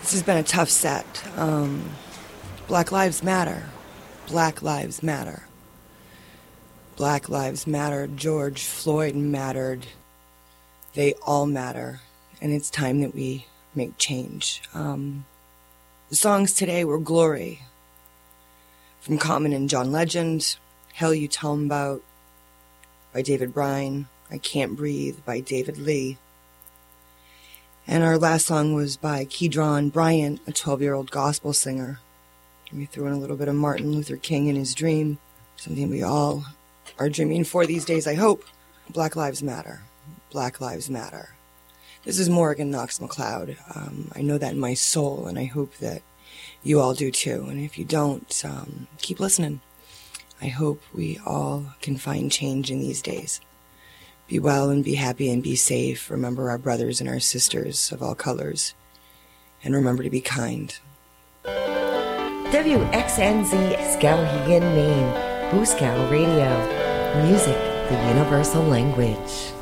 This has been a tough set. Black Lives Matter. Black Lives Matter. Black Lives Matter. George Floyd mattered. They all matter. And it's time that we make change. The songs today were Glory from Common and John Legend, Hell You Tell 'Em About by David Bryan, I Can't Breathe by David Lee. And our last song was by Kedron Bryant, a 12-year-old gospel singer. We threw in a little bit of Martin Luther King and his dream, something we all are dreaming for these days, I hope. Black Lives Matter. Black Lives Matter. This is Morgan Knox McLeod. I know that in my soul, and I hope that you all do too. And if you don't, keep listening. I hope we all can find change in these days. Be well and be happy and be safe. Remember our brothers and our sisters of all colors. And remember to be kind. WXNZ Skowhegan, Maine. Booskow Radio. Music, the universal language.